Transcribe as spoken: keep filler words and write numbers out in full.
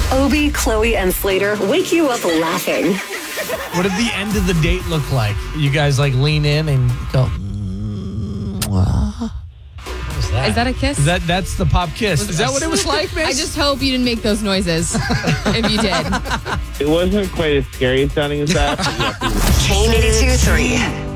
Obie, Chloe, and Slater wake you up laughing. What did the end of the date look like? You guys like lean in and go. What was that? Is that a kiss? Is that that's the pop kiss? Is that what it was like, Miss? I just hope you didn't make those noises. If you did. It wasn't quite as scary sounding as that. K eighty-two three.